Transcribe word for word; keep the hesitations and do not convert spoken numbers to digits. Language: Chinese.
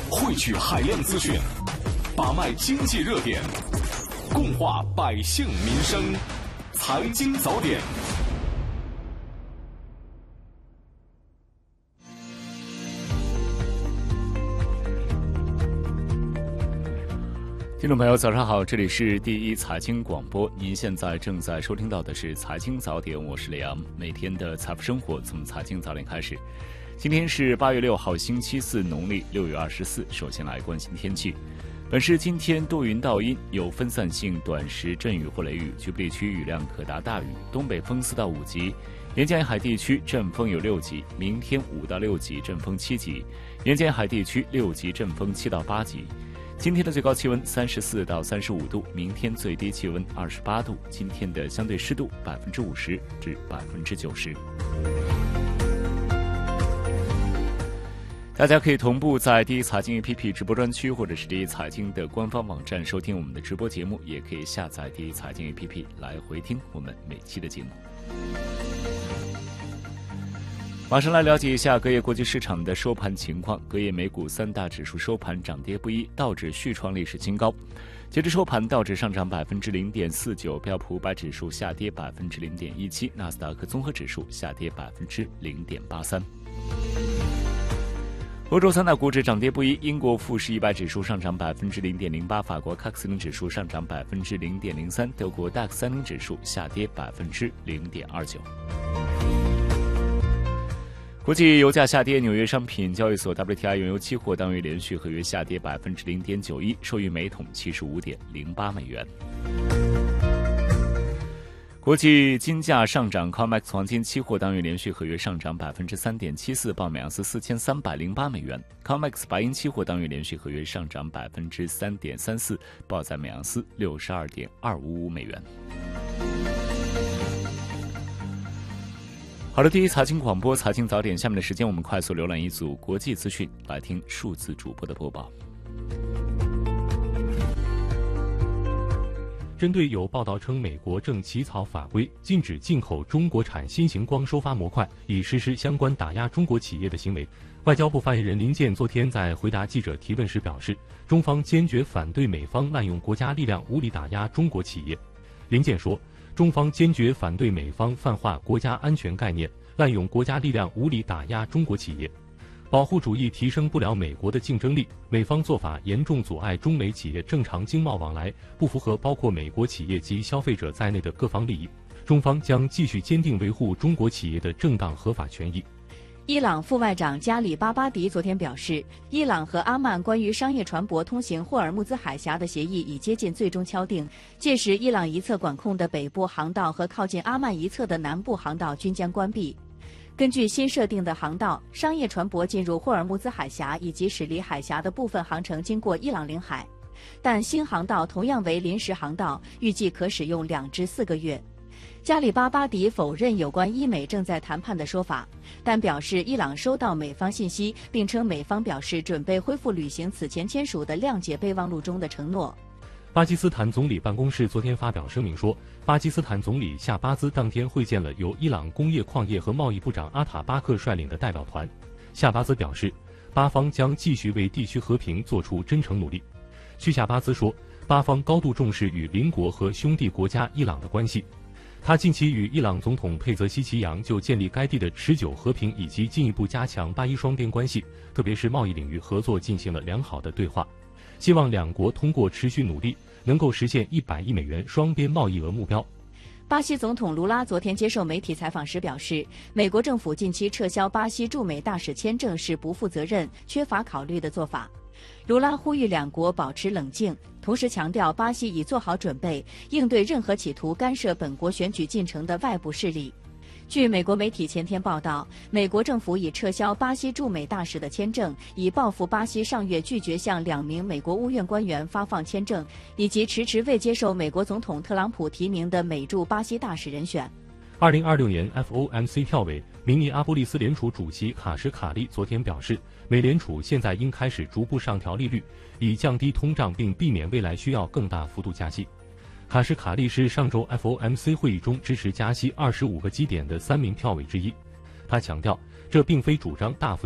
汇聚海量资讯，把脉经济热点，共话百姓民生。财经早点。 听众朋友早上好，这里是第一财经广播，您现在正在收听到的是财经早点，我是李阳。每天的财富生活从财经早点开始。今天是八月六号星期四，农历六月二十四。首先来关心天气。本市今天多云到阴，有分散性短时阵雨或雷雨，局部地区雨量可达大雨，东北风四到五级，沿江沿海地区阵风有六级，明天五到六级，阵风七级，沿江沿海地区六级，阵风七到八级。今天的最高气温三十四到三十五度，明天最低气温二十八度。今天的相对湿度百分之五十至百分之九十。大家可以同步在第一财经 A P P 直播专区，或者是第一财经的官方网站收听我们的直播节目，也可以下载第一财经 A P P 来回听我们每期的节目。马上来了解一下隔夜国际市场的收盘情况。隔夜美股三大指数收盘涨跌不一，道指续创历史新高。截至收盘，道指上涨百分之零点四九，标普五百指数下跌百分之零点一七，纳斯达克综合指数下跌百分之零点八三。欧洲三大股指涨跌不一，英国富时一百指数上涨百分之零点零八，法国 C A C 四零指数上涨百分之零点零三，德国 D A X 三零指数下跌百分之零点二九。国际油价下跌，纽约商品交易所 W T I 原油期货当月连续合约下跌百分之零点九一，收于每桶七十五点零八美元。国际金价上涨 ，C O M E X 黄金期货当月连续合约上涨百分之三点七四，报每盎司四千三百零八美元。C O M E X 白银期货当月连续合约上涨百分之三点三四，报在每盎司六十二点二五五美元。好的，第一财经广播财经早点，下面的时间我们快速浏览一组国际资讯，来听数字主播的播报。 针对有报道称美国正起草法规禁止进口中国产新型光收发模块，以实施相关打压中国企业的行为，外交部发言人林健昨天在回答记者提问时表示，中方坚决反对美方滥用国家力量无理打压中国企业。林健说，中方坚决反对美方泛化国家安全概念，滥用国家力量无理打压中国企业。保护主义提升不了美国的竞争力，美方做法严重阻碍中美企业正常经贸往来，不符合包括美国企业及消费者在内的各方利益。中方将继续坚定维护中国企业的正当合法权益。 伊朗副外长加里巴巴迪昨天表示，伊朗和阿曼关于商业船舶通行霍尔木兹海峡的协议已接近最终敲定，届时伊朗一侧管控的北部航道和靠近阿曼一侧的南部航道均将关闭。根据新设定的航道，商业船舶进入霍尔木兹海峡以及驶离海峡的部分航程经过伊朗领海，但新航道同样为临时航道，预计可使用两至四个月。加里巴巴迪否认有关伊美正在谈判的说法，但表示伊朗收到美方信息，并称美方表示准备恢复履行此前签署的谅解备忘录中的承诺。 巴基斯坦总理办公室昨天发表声明说，巴基斯坦总理夏巴兹当天会见了由伊朗工业矿业和贸易部长阿塔巴克率领的代表团。夏巴兹表示，巴方将继续为地区和平做出真诚努力。据夏巴兹说，巴方高度重视与邻国和兄弟国家伊朗的关系。他近期与伊朗总统佩泽西奇扬就建立该地的持久和平以及进一步加强巴伊双边关系，特别是贸易领域合作进行了良好的对话。希望两国通过持续努力，能够实现一百亿美元双边贸易额目标。 巴西总统卢拉昨天接受媒体采访时表示，美国政府近期撤销巴西驻美大使签证是不负责任、缺乏考虑的做法。卢拉呼吁两国保持冷静，同时强调巴西已做好准备，应对任何企图干涉本国选举进程的外部势力。据美国媒体前天报道，美国政府已撤销巴西驻美大使的签证，以报复巴西上月拒绝向两名美国务院官员发放签证，以及迟迟未接受美国总统特朗普提名的美驻巴西大使人选。 二零二六年 F O M C 票委明尼阿波利斯联储主席卡什卡利昨天表示，美联储现在应开始逐步上调利率，以降低通胀并避免未来需要更大幅度加息。卡什卡利是上周 F O M C 会议中支持加息二十五个基点的三名票委之一。他强调，这并非主张大幅